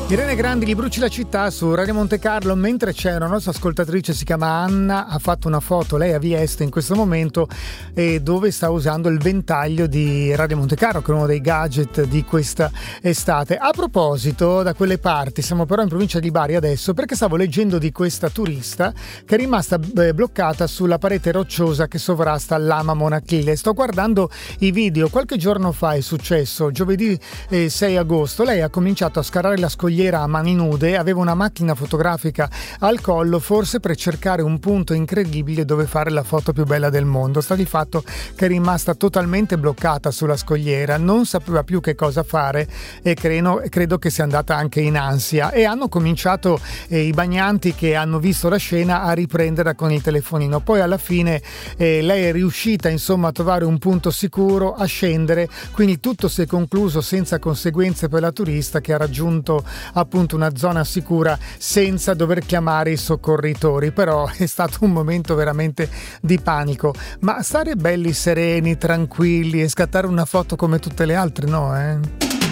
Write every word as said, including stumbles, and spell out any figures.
Irene Grandi, Gli bruci la città su Radio Monte Carlo. Mentre c'è una nostra ascoltatrice, si chiama Anna, ha fatto una foto, lei a Vieste in questo momento, eh, dove sta usando il ventaglio di Radio Monte Carlo, che è uno dei gadget di questa estate. A proposito, da quelle parti, siamo però in provincia di Bari adesso, perché stavo leggendo di questa turista che è rimasta eh, bloccata sulla parete rocciosa che sovrasta Lama Monachile. Sto guardando i video, qualche giorno fa è successo, giovedì eh, sei agosto, lei ha cominciato a scalare la scogliera a mani nude, aveva una macchina fotografica al collo, forse per cercare un punto incredibile dove fare la foto più bella del mondo. Sta di fatto che è rimasta totalmente bloccata sulla scogliera, non sapeva più che cosa fare e credo, credo che sia andata anche in ansia, e hanno cominciato eh, i bagnanti che hanno visto la scena a riprendere con il telefonino. Poi alla fine eh, lei è riuscita insomma a trovare un punto sicuro, a scendere, quindi tutto si è concluso senza conseguenze per la turista, che ha raggiunto appunto una zona sicura senza dover chiamare i soccorritori. Però è stato un momento veramente di panico. Ma stare belli sereni, tranquilli e scattare una foto come tutte le altre, no eh?